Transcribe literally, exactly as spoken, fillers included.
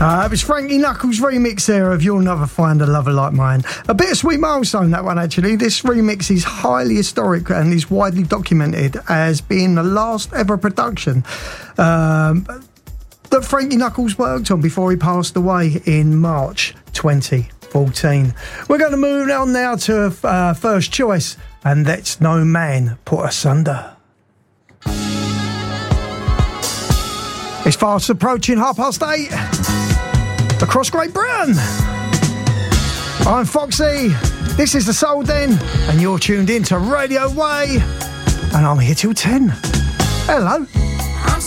Uh, it was Frankie Knuckles' remix there of You'll Never Find a Lover Like Mine. A bittersweet milestone, that one, actually. This remix is highly historic and is widely documented as being the last ever production um, that Frankie Knuckles worked on before he passed away in March twenty fourteen. We're going to move on now to uh, first choice, and that's No Man Put Asunder. It's fast approaching half past eight across Great Britain. I'm Foxy, this is the Soul Den, and you're tuned in to Radio Way, and I'm here till ten. Hello.